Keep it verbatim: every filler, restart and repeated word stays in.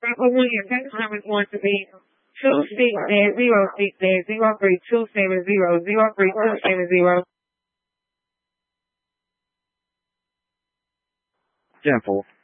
Apple William, text number is going to be two six dash zero six dash zero three two seven zero zero three two seven zero. ten four.